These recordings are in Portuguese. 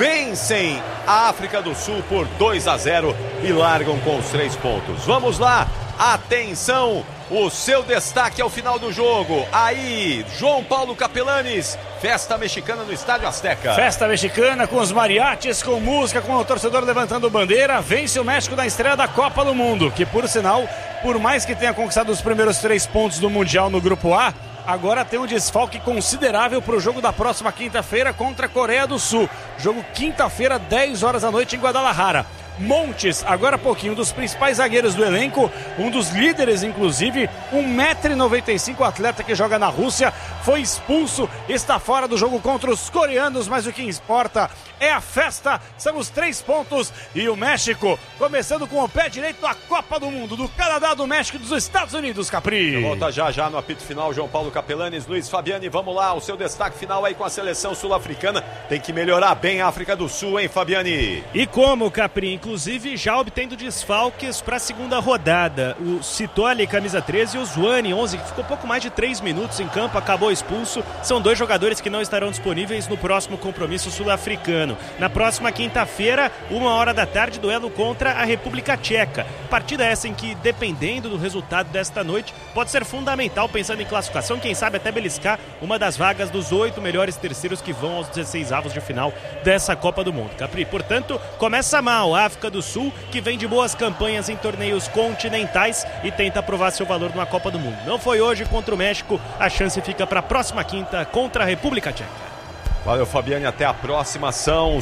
vencem a África do Sul por 2-0 e largam com os 3 pontos. Vamos lá, atenção, o seu destaque ao final do jogo. Aí, João Paulo Capelanes, festa mexicana no Estádio Azteca. Festa mexicana com os mariachis, com música, com o torcedor levantando bandeira. Vence o México na estreia da Copa do Mundo, que por sinal, por mais que tenha conquistado os primeiros 3 pontos do Mundial no Grupo A, agora tem um desfalque considerável para o jogo da próxima quinta-feira contra a Coreia do Sul. Jogo quinta-feira, 10 horas da noite em Guadalajara. Montes, agora há pouquinho, um dos principais zagueiros do elenco, um dos líderes inclusive, 1,95 m, atleta que joga na Rússia, foi expulso, está fora do jogo contra os coreanos, mas o que importa é a festa, são os 3 pontos e o México começando com o pé direito a Copa do Mundo, do Canadá, do México e dos Estados Unidos, Capri. Volta já no apito final, João Paulo Capelanes, Luiz Fabiani, vamos lá, o seu destaque final aí com a seleção sul-africana, tem que melhorar bem a África do Sul, hein, Fabiani? E como, Capri? Inclusive já obtendo desfalques para a segunda rodada. O Citoli, camisa 13, e o Zwane, 11, que ficou pouco mais de 3 minutos em campo, acabou expulso. São 2 jogadores que não estarão disponíveis no próximo compromisso sul-africano. Na próxima quinta-feira, 1h da tarde, duelo contra a República Tcheca. Partida essa em que, dependendo do resultado desta noite, pode ser fundamental pensando em classificação, quem sabe até beliscar uma das vagas dos 8 melhores terceiros que vão aos 16avos de final dessa Copa do Mundo. Capri, portanto, começa mal a África do Sul, que vem de boas campanhas em torneios continentais e tenta provar seu valor numa Copa do Mundo. Não foi hoje contra o México, a chance fica para a próxima quinta contra a República Tcheca. Valeu, Fabiane, até a próxima. São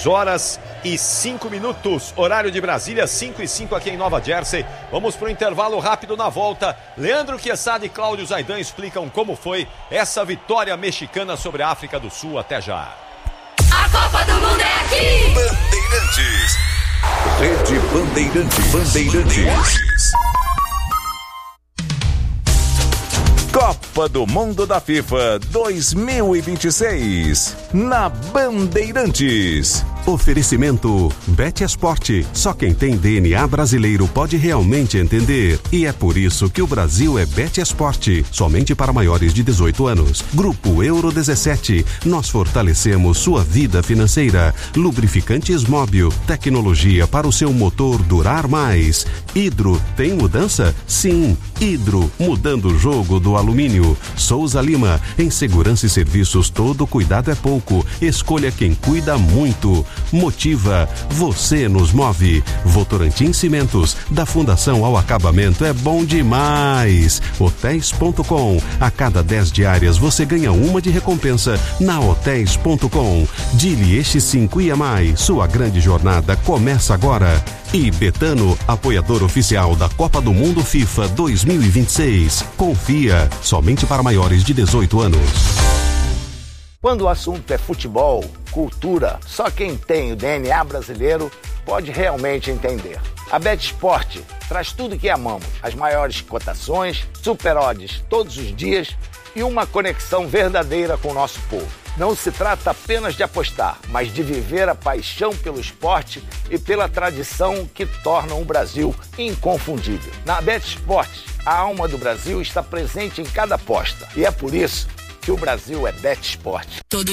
6h05, horário de Brasília, 5h05 aqui em Nova Jersey. Vamos para o intervalo rápido. Na volta, Leandro Chiesada e Cláudio Zaidan explicam como foi essa vitória mexicana sobre a África do Sul. Até já. A Copa do Mundo é aqui! Bandeirantes. Rede Bandeirantes. Copa do Mundo da FIFA 2026 na Bandeirantes. Oferecimento Bet Esporte. Só quem tem DNA brasileiro pode realmente entender. E é por isso que o Brasil é Bet Esporte. Somente para maiores de 18 anos. Grupo Euro 17. Nós fortalecemos sua vida financeira. Lubrificantes Móbil. Tecnologia para o seu motor durar mais. Hidro, tem mudança? Sim. Hidro, mudando o jogo do alumínio. Souza Lima. Em segurança e serviços, todo cuidado é pouco. Escolha quem cuida muito. Motiva, você nos move. Votorantim Cimentos, da fundação ao acabamento é bom demais. Hotéis.com, a cada 10 diárias você ganha uma de recompensa na Hotéis.com. Dili X5 IMI, sua grande jornada começa agora. E Betano, apoiador oficial da Copa do Mundo FIFA 2026. Confia, somente para maiores de 18 anos. Quando o assunto é futebol, cultura, só quem tem o DNA brasileiro pode realmente entender. A Bet Sport traz tudo que amamos, as maiores cotações, super odds todos os dias e uma conexão verdadeira com o nosso povo. Não se trata apenas de apostar, mas de viver a paixão pelo esporte e pela tradição que tornam o Brasil inconfundível. Na Bet Sport, a alma do Brasil está presente em cada aposta e é por isso que o Brasil é Bet Sport.